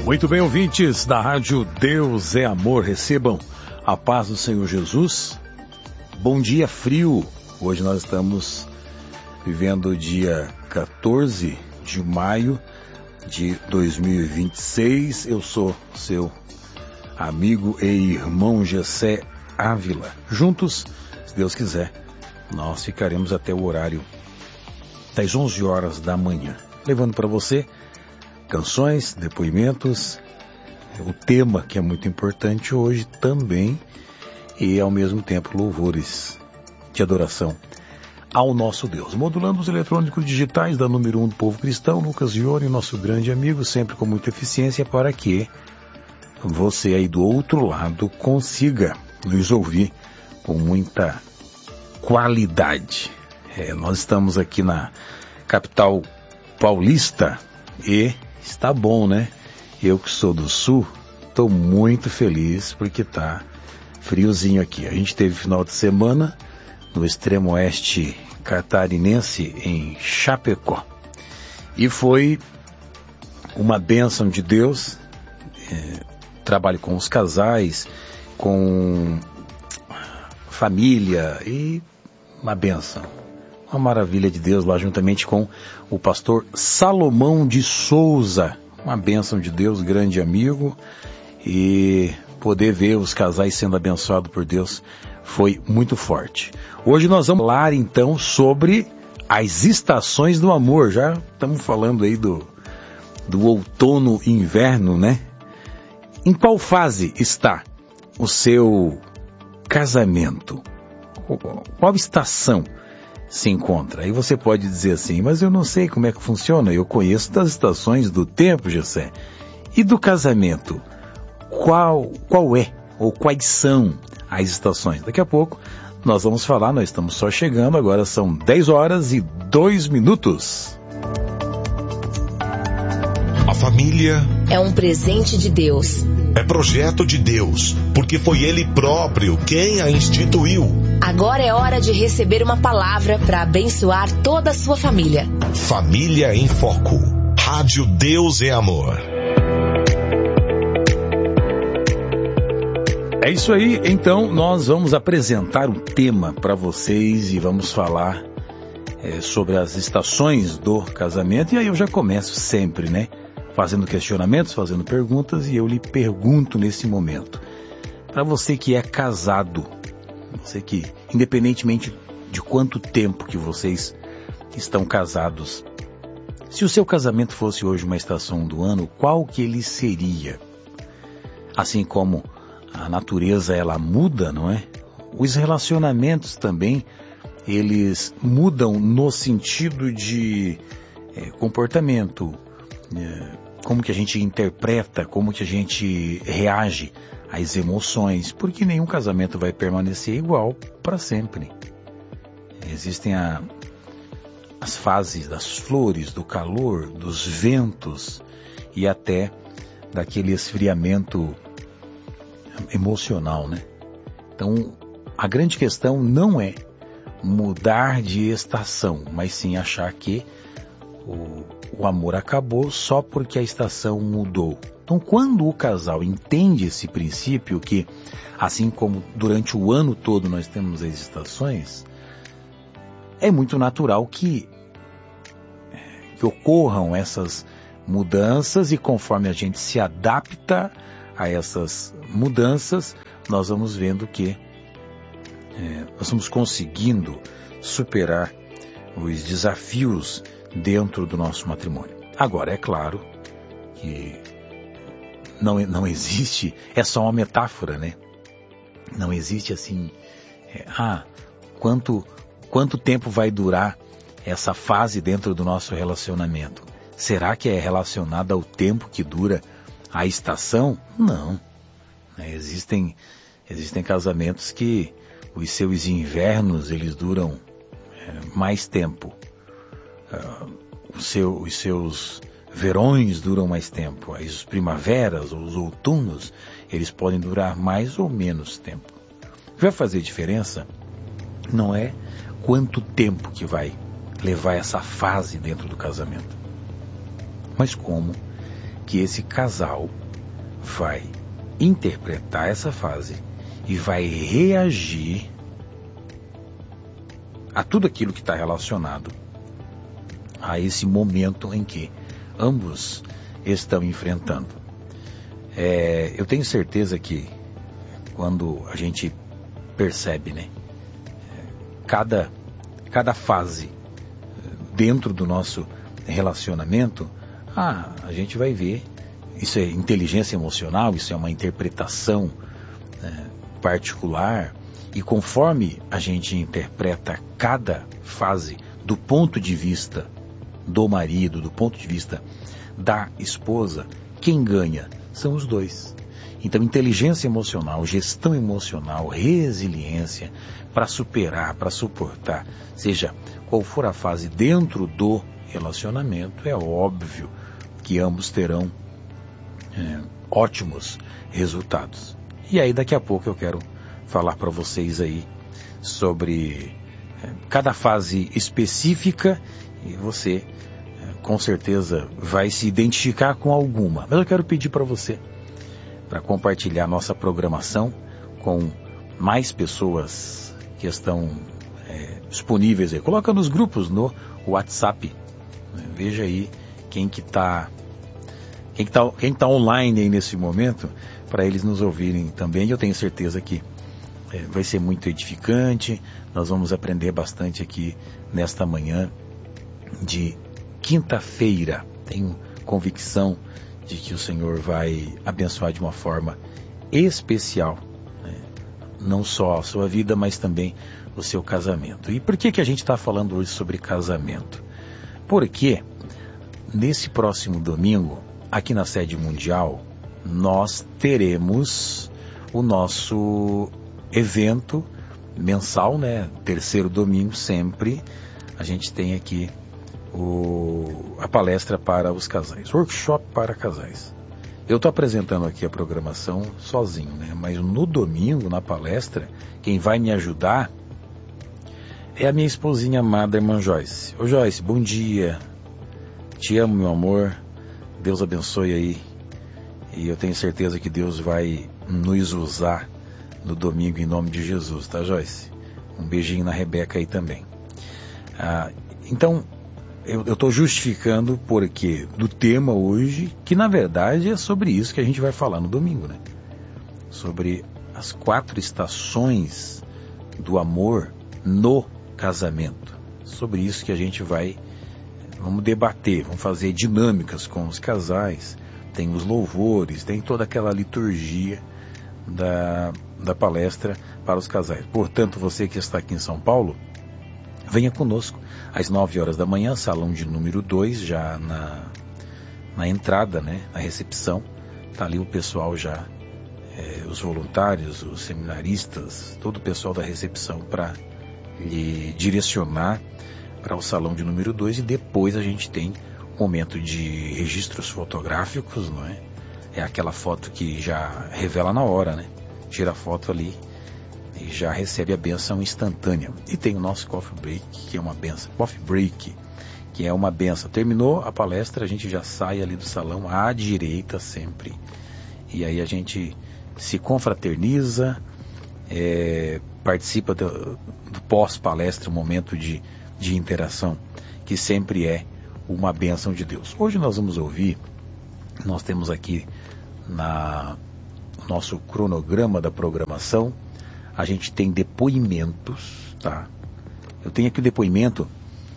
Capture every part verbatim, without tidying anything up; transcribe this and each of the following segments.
Muito bem, ouvintes da Rádio Deus é Amor, recebam a paz do Senhor Jesus. Bom dia, frio. Hoje nós estamos vivendo o dia quatorze de maio de dois mil e vinte e seis. Eu sou seu amigo e irmão Gessé Ávila. Juntos, se Deus quiser, nós ficaremos até o horário das onze horas da manhã, levando para você canções, depoimentos, o tema que é muito importante hoje também, e ao mesmo tempo louvores de adoração ao nosso Deus. Modulando os eletrônicos digitais da número um do povo cristão, Lucas Ione, nosso grande amigo, sempre com muita eficiência, para que você aí do outro lado consiga nos ouvir com muita qualidade. É, nós estamos aqui na capital paulista e está bom, né? Eu que sou do sul, estou muito feliz porque está friozinho aqui. A gente teve final de semana no extremo oeste catarinense, em Chapecó. E foi uma bênção de Deus. É, trabalho com os casais, com família e uma bênção. Uma maravilha de Deus lá juntamente com o pastor Salomão de Souza. Uma bênção de Deus, grande amigo. E poder ver os casais sendo abençoados por Deus foi muito forte. Hoje nós vamos falar então sobre as estações do amor. Já estamos falando aí do, do outono e inverno, né? Em qual fase está o seu casamento? Qual estação se encontra? Aí você pode dizer assim, mas eu não sei como é que funciona, eu conheço das estações do tempo, Gessé. E do casamento? Qual, qual é, ou quais são as estações? Daqui a pouco nós vamos falar, nós estamos só chegando, agora são dez horas e dois minutos. A família é um presente de Deus. É projeto de Deus, porque foi Ele próprio quem a instituiu. Agora é hora de receber uma palavra para abençoar toda a sua família. Família em Foco. Rádio Deus é Amor. É isso aí, então nós vamos apresentar um tema para vocês e vamos falar é, sobre as estações do casamento. E aí eu já começo sempre, né? Fazendo questionamentos, fazendo perguntas, e eu lhe pergunto nesse momento. Para você que é casado, você que, independentemente de quanto tempo que vocês estão casados, se o seu casamento fosse hoje uma estação do ano, qual que ele seria? Assim como a natureza ela muda, não é? Os relacionamentos também, eles mudam no sentido de é, comportamento, é, como que a gente interpreta, como que a gente reage às emoções, porque nenhum casamento vai permanecer igual para sempre. Existem a, as fases das flores, do calor, dos ventos e até daquele esfriamento emocional, né? Então, a grande questão não é mudar de estação, mas sim achar que o, o amor acabou só porque a estação mudou. Então, quando o casal entende esse princípio que, assim como durante o ano todo nós temos as estações, é muito natural que, que ocorram essas mudanças e conforme a gente se adapta a essas mudanças, nós vamos vendo que é, nós vamos conseguindo superar os desafios dentro do nosso matrimônio. Agora, é claro que não, não existe, é só uma metáfora, né? Não existe assim, é, ah, quanto, quanto tempo vai durar essa fase dentro do nosso relacionamento? Será que é relacionada ao tempo que dura a estação? Não. É, existem, existem casamentos que os seus invernos, eles duram é, mais tempo. Uh, o seu, os seus verões duram mais tempo. As primaveras ou os outonos, eles podem durar mais ou menos tempo. O que vai fazer diferença não é quanto tempo que vai levar essa fase dentro do casamento, mas como que esse casal vai interpretar essa fase e vai reagir a tudo aquilo que está relacionado a esse momento em que ambos estão enfrentando. É, eu tenho certeza que quando a gente percebe, né, cada, cada fase dentro do nosso relacionamento, ah, a gente vai ver, isso é inteligência emocional, isso é uma interpretação é, particular, e conforme a gente interpreta cada fase do ponto de vista do marido, do ponto de vista da esposa, quem ganha são os dois. Então, inteligência emocional, gestão emocional, resiliência para superar, para suportar, seja qual for a fase dentro do relacionamento, é óbvio que ambos terão é, ótimos resultados. E aí daqui a pouco eu quero falar para vocês aí sobre é, cada fase específica, e você é, com certeza vai se identificar com alguma. Mas eu quero pedir para você para compartilhar nossa programação com mais pessoas que estão é, disponíveis aí. Coloca nos grupos no WhatsApp. Veja aí quem que está quem que tá, quem tá online aí nesse momento, para eles nos ouvirem também. Eu tenho certeza que é, vai ser muito edificante. Nós vamos aprender bastante aqui nesta manhã de quinta-feira. Tenho convicção de que o Senhor vai abençoar de uma forma especial, né? Não só a sua vida, mas também o seu casamento. E por que que a gente está falando hoje sobre casamento? Porque nesse próximo domingo, aqui na sede mundial, nós teremos o nosso evento mensal, né? Terceiro domingo sempre, a gente tem aqui o, a palestra para os casais, workshop para casais. Eu estou apresentando aqui a programação sozinho, né? Mas no domingo, na palestra, quem vai me ajudar é a minha esposinha amada, irmã Joyce. Ô Joyce, bom dia. Te amo, meu amor. Deus abençoe aí. E eu tenho certeza que Deus vai nos usar no domingo em nome de Jesus, tá, Joyce? Um beijinho na Rebeca aí também. Ah, então, eu estou justificando porque do tema hoje, que na verdade é sobre isso que a gente vai falar no domingo, né? Sobre as quatro estações do amor no casamento. Sobre isso que a gente vai, vamos debater, vamos fazer dinâmicas com os casais, tem os louvores, tem toda aquela liturgia da, da palestra para os casais. Portanto, você que está aqui em São Paulo, venha conosco às nove horas da manhã, salão de número dois, já na, na entrada, né, na recepção. Está ali o pessoal já, é, os voluntários, os seminaristas, todo o pessoal da recepção para lhe direcionar para o salão de número dois, e depois a gente tem um momento de registros fotográficos, não é? É aquela foto que já revela na hora, né? Tira a foto ali e já recebe a bênção instantânea. E tem o nosso coffee break, que é uma bênção. Coffee break, que é uma bênção. Terminou a palestra, a gente já sai ali do salão à direita sempre. E aí a gente se confraterniza, é, participa do, do pós-palestra, um momento de, de interação, que sempre é uma bênção de Deus. Hoje nós vamos ouvir, nós temos aqui na nosso cronograma da programação, a gente tem depoimentos, tá? Eu tenho aqui o depoimento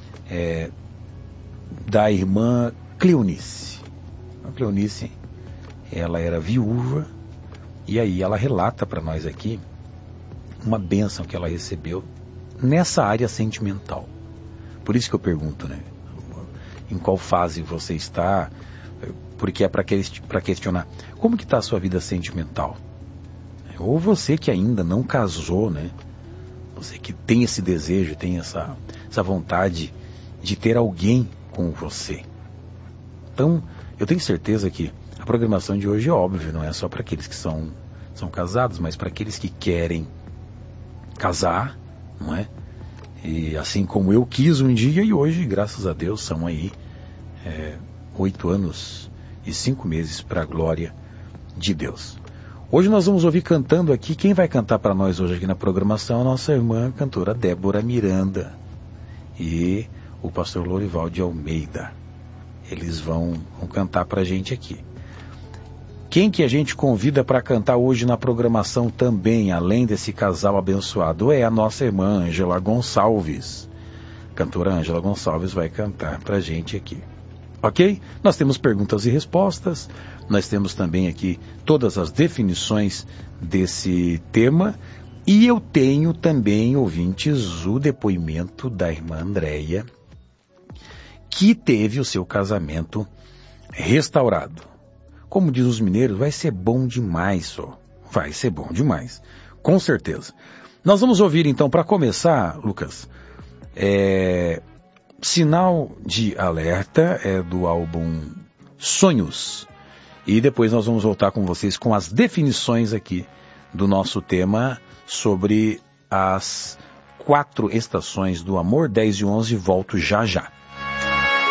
é, da irmã Cleonice. A Cleonice, ela era viúva, e aí ela relata para nós aqui uma bênção que ela recebeu nessa área sentimental. Por isso que eu pergunto, né? Em qual fase você está? Porque é para questionar como que está a sua vida sentimental. Ou você que ainda não casou, né? Você que tem esse desejo, tem essa, essa vontade de ter alguém com você. Então, eu tenho certeza que a programação de hoje é óbvio, não é só para aqueles que são, são casados, mas para aqueles que querem casar, não é? E assim como eu quis um dia, e hoje, graças a Deus, são aí é, oito anos e cinco meses para a glória de Deus. Hoje nós vamos ouvir cantando aqui, quem vai cantar para nós hoje aqui na programação é a nossa irmã cantora Débora Miranda e o pastor Lorival de Almeida. Eles vão, vão cantar para a gente aqui. Quem que a gente convida para cantar hoje na programação também, além desse casal abençoado, é a nossa irmã Ângela Gonçalves. Cantora Ângela Gonçalves vai cantar para a gente aqui. Ok? Nós temos perguntas e respostas, nós temos também aqui todas as definições desse tema, e eu tenho também, ouvintes, o depoimento da irmã Andréia, que teve o seu casamento restaurado. Como diz os mineiros, vai ser bom demais, só. Vai ser bom demais, com certeza. Nós vamos ouvir então, para começar, Lucas, é... Sinal de Alerta, é do álbum Sonhos. E depois nós vamos voltar com vocês com as definições aqui do nosso tema sobre as quatro estações do amor. Dez e onze, volto já já.